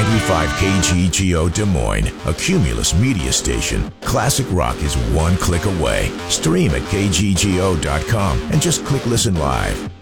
95 KGGO Des Moines, a Cumulus media station. Classic rock is one click away. Stream at kggo.com and just click listen live.